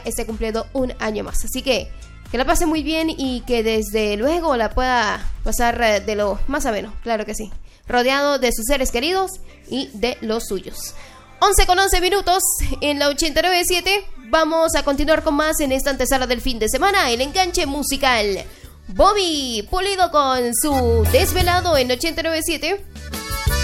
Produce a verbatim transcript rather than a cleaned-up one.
ella esté cumpliendo un año más. Así que que la pase muy bien y que desde luego la pueda pasar de lo más ameno, claro que sí, rodeado de sus seres queridos y de los suyos. once con once minutos en la ochenta y nueve punto siete. Vamos a continuar con más en esta antesala del fin de semana, el enganche musical. Bobby Pulido con su Desvelado en ochenta y nueve punto siete.